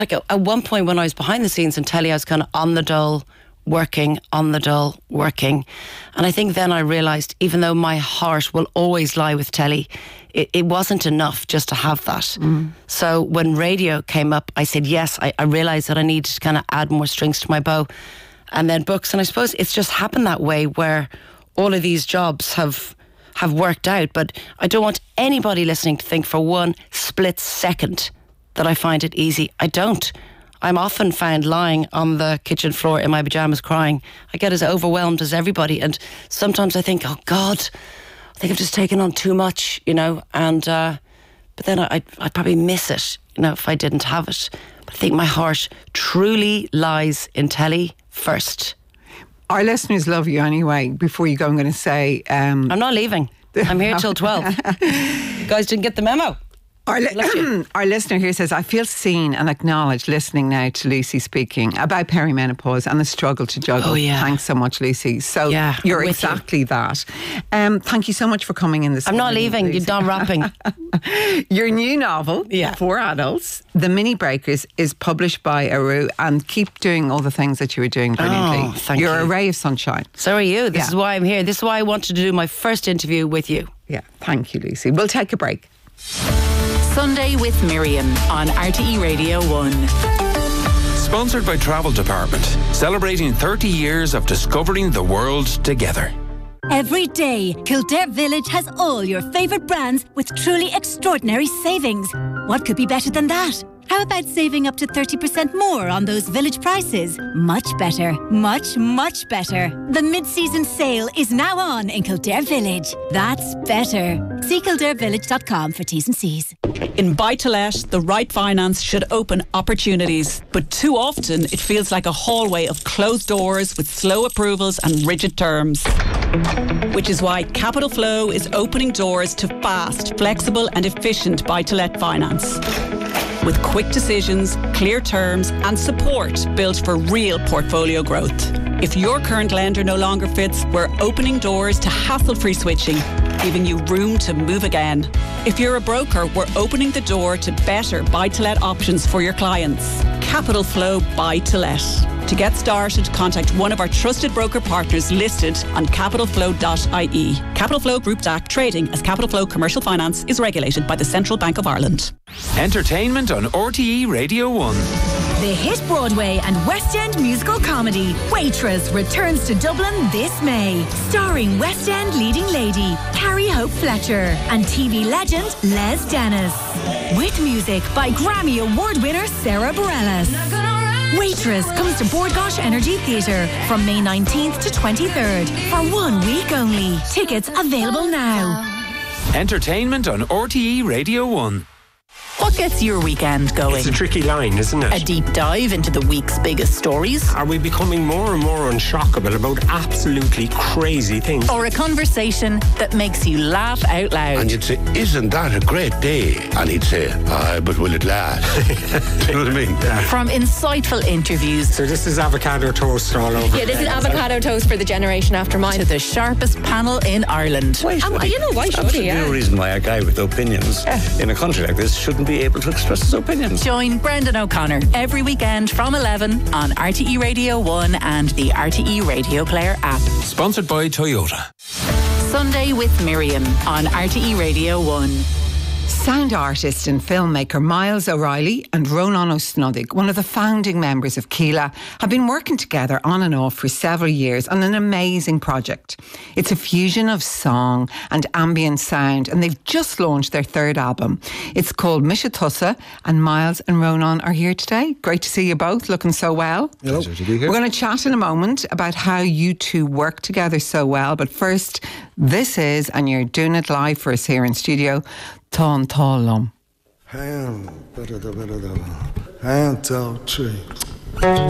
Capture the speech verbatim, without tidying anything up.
like at one point when I was behind the scenes in telly, I was kind of on the dole, working, on the dole, working. And I think then I realised, even though my heart will always lie with telly, it, it wasn't enough just to have that. Mm. So when radio came up, I said yes. I, I realised that I needed to kind of add more strings to my bow. And then books. And I suppose it's just happened that way, where all of these jobs have have worked out. But I don't want anybody listening to think for one split second that I find it easy. I don't. I'm often found lying on the kitchen floor in my pyjamas crying. I get as overwhelmed as everybody. And sometimes I think, oh God, I think I've just taken on too much, you know. And uh, but then I, I'd probably miss it, you know, if I didn't have it. But I think my heart truly lies in telly first. Our listeners love you anyway. Before you go, I'm going to say... Um, I'm not leaving. I'm here till twelve. You guys didn't get the memo. Our, li- our listener here says, I feel seen and acknowledged listening now to Lucy speaking about perimenopause and the struggle to juggle. Oh, yeah. Thanks so much, Lucy. So yeah, you're exactly you. that. Um, thank you so much for coming in this I'm morning, not leaving. Lucy. You're done rapping. Your new novel, yeah. for adults, The Mini Breakers, is published by Aru, and keep doing all the things that you were doing brilliantly. Oh, thank you're you. a ray of sunshine. So are you. This yeah. is why I'm here. This is why I wanted to do my first interview with you. Yeah, thank you, Lucy. We'll take a break. Sunday with Miriam on R T E Radio one. Sponsored by Travel Department, celebrating thirty years of discovering the world together. Every day, Kildare Village has all your favourite brands with truly extraordinary savings. What could be better than that? How about saving up to thirty percent more on those Village prices? Much better. Much, much better. The mid-season sale is now on in Kildare Village. That's better. See kildare village dot com for T's and C's. In Buy-to-Let, the right finance should open opportunities. But too often, it feels like a hallway of closed doors with slow approvals and rigid terms. Which is why Capital Flow is opening doors to fast, flexible and efficient buy-to-let finance. With quick decisions, clear terms and support built for real portfolio growth. If your current lender no longer fits, we're opening doors to hassle-free switching, giving you room to move again. If you're a broker, we're opening the door to better buy-to-let options for your clients. Capital Flow Buy-to-Let. To get started, contact one of our trusted broker partners listed on capital flow dot I E. Capital Flow Group D A C trading as Capital Flow Commercial Finance is regulated by the Central Bank of Ireland. Entertainment on R T E Radio one. The hit Broadway and West End musical comedy Waitress returns to Dublin this May, starring West End leading lady Carrie Hope Fletcher and T V legend Les Dennis, with music by Grammy Award winner Sarah Bareilles. Waitress comes to Bord Gáis Energy Theatre from May nineteenth to twenty-third for one week only. Tickets available now. Entertainment on R T E Radio one. What gets your weekend going? It's a tricky line, isn't it? A deep dive into the week's biggest stories? Are we becoming more and more unshockable about absolutely crazy things? Or a conversation that makes you laugh out loud? And you'd say, isn't that a great day? And he'd say, aye, but will it last? Do you know what I mean? Yeah. From insightful interviews. So this is avocado toast all over. Yeah, this is avocado toast for the generation after mine. To the sharpest panel in Ireland. Why should um, he? you know, why should he? Yeah. No reason why a guy with opinions yeah. in a country like this shouldn't be able to express his opinions. Join Brendan O'Connor every weekend from eleven on R T E Radio one and the R T E Radio Player app. Sponsored by Toyota. Sunday with Miriam on R T E Radio one. Sound artist and filmmaker Miles O'Reilly and Ronan O'Snodig, one of the founding members of Keela, have been working together on and off for several years on an amazing project. It's a fusion of song and ambient sound, and they've just launched their third album. It's called Mishatusa, and Miles and Ronan are here today. Great to see you both, looking so well. Hello. Pleasure to be here. We're going to chat in a moment about how you two work together so well, but first, this is, and you're doing it live for us here in studio, Tán Tálam. Hand, better the better the hand, two, three.